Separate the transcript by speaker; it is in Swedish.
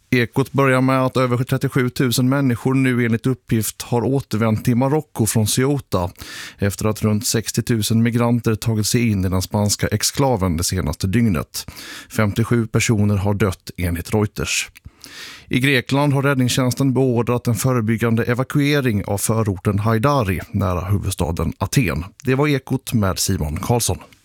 Speaker 1: Ekot börjar med att över 37 000 människor nu enligt uppgift har återvänt till Marocko från Ceuta efter att runt 60 000 migranter tagit sig in i den spanska exklaven det senaste dygnet. 57 personer har dött enligt Reuters. I Grekland har räddningstjänsten beordrat en förebyggande evakuering av förorten Haidari nära huvudstaden Aten. Det var Ekot med Simon Karlsson.